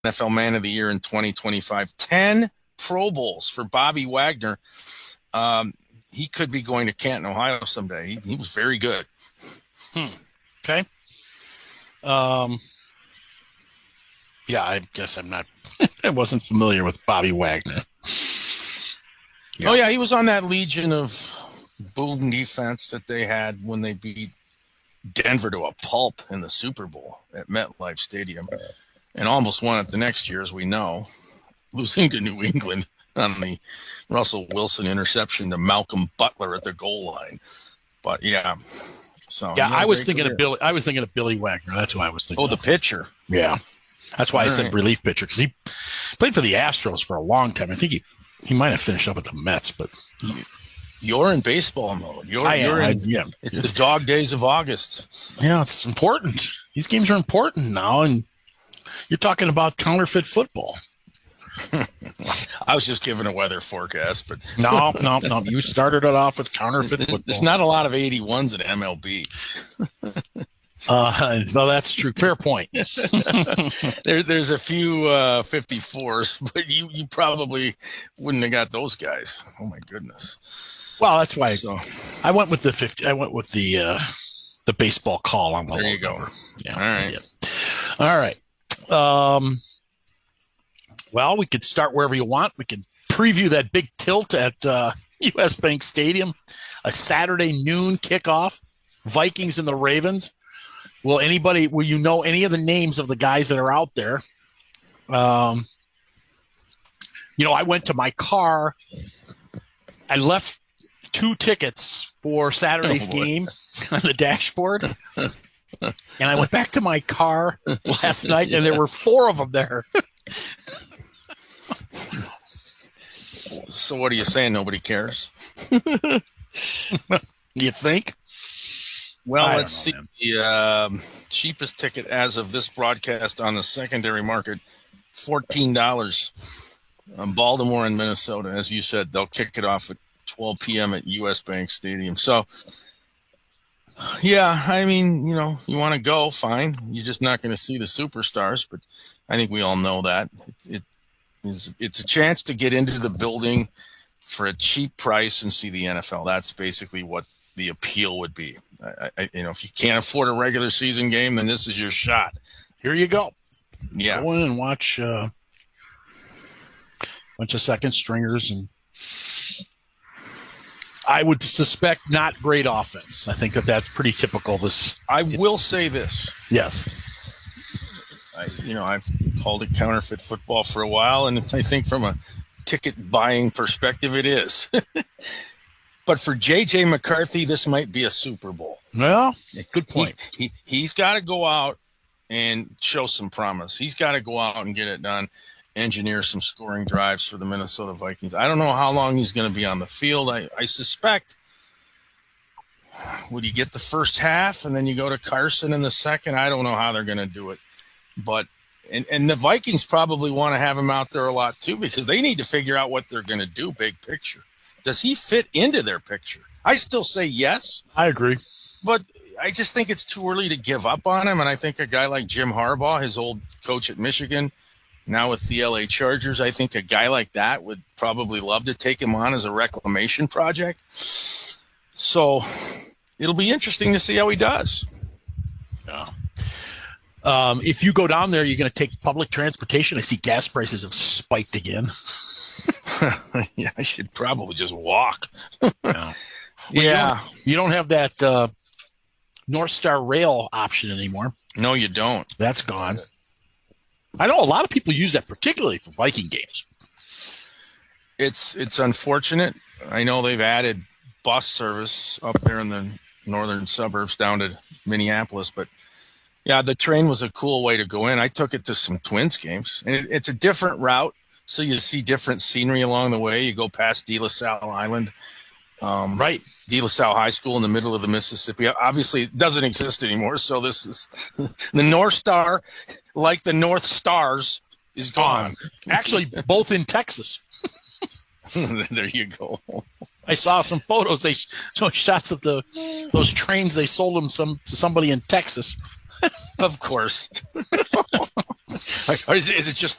NFL Man of the Year in 2025. 10 Pro Bowls for Bobby Wagner. He could be going to Canton, Ohio someday. He was very good. Okay. Yeah, I guess I'm not. I wasn't familiar with Bobby Wagner. Yeah. Oh, yeah, he was on that legion of boom defense that they had when they beat Denver to a pulp in the Super Bowl at MetLife Stadium and almost won it the next year, as we know, losing to New England on the Russell Wilson interception to Malcolm Butler at the goal line. But, yeah. So yeah, I was thinking of Billy Wagner. That's who I was thinking. Oh, the pitcher. Yeah. That's why I said relief pitcher, because he played for the Astros for a long time. I think he might have finished up at the Mets, but you're in baseball mode. It's the dog days of August. Yeah, it's important. These games are important now, and you're talking about counterfeit football. I was just giving a weather forecast, but no. You started it off with counterfeit football. There's not a lot of 81s in MLB. No, that's true. Fair point. There's a few 54s, but you probably wouldn't have got those guys. Oh my goodness. Well, that's why I went with the 50. I went with the baseball call on the. There you go. Yeah. All right. Yeah. All right. Well, we could start wherever you want. We could preview that big tilt at U.S. Bank Stadium, a Saturday noon kickoff. Vikings and the Ravens. Will you know any of the names of the guys that are out there? I went to my car. I left 2 tickets for Saturday's game on the dashboard. And I went back to my car last night, and there were 4 of them there. So what are you saying? Nobody cares? You think? Well, let's see. The cheapest ticket as of this broadcast on the secondary market, $14. Baltimore and Minnesota. As you said, they'll kick it off at 12 p.m. at U.S. Bank Stadium. So, yeah, I mean, you want to go, fine. You're just not going to see the superstars, but I think we all know that. It's a chance to get into the building for a cheap price and see the NFL. That's basically what the appeal would be. If you can't afford a regular season game, then this is your shot. Here you go. Yeah. Go in and watch a bunch of second stringers, and I would suspect not great offense. I think that's pretty typical. I will say this. Yes. I've called it counterfeit football for a while, and I think from a ticket buying perspective, it is. But for J.J. McCarthy, this might be a Super Bowl. Well, good point. He's got to go out and show some promise. He's got to go out and get it done, engineer some scoring drives for the Minnesota Vikings. I don't know how long he's going to be on the field. I suspect, would he get the first half and then you go to Carson in the second? I don't know how they're going to do it. But and the Vikings probably want to have him out there a lot too, because they need to figure out what they're going to do big picture. Does he fit into their picture? I still say yes. I agree. But I just think it's too early to give up on him. And I think a guy like Jim Harbaugh, his old coach at Michigan, now with the LA Chargers, I think a guy like that would probably love to take him on as a reclamation project. So it'll be interesting to see how he does. Yeah. If you go down there, you're going to take public transportation. I see gas prices have spiked again. Yeah, I should probably just walk. Yeah. You don't have that North Star Rail option anymore. No, you don't. That's gone. I know a lot of people use that, particularly for Viking games. It's unfortunate. I know they've added bus service up there in the northern suburbs down to Minneapolis, but yeah, the train was a cool way to go in. I took it to some Twins games, and it's a different route. So you see different scenery along the way. You go past De La Salle Island, right? De La Salle High School in the middle of the Mississippi. Obviously, it doesn't exist anymore. So this is the North Star, like the North Stars, is gone. Actually, both in Texas. There you go. I saw some photos. They showed shots of those trains. They sold them to somebody in Texas. Of course. Like, is it just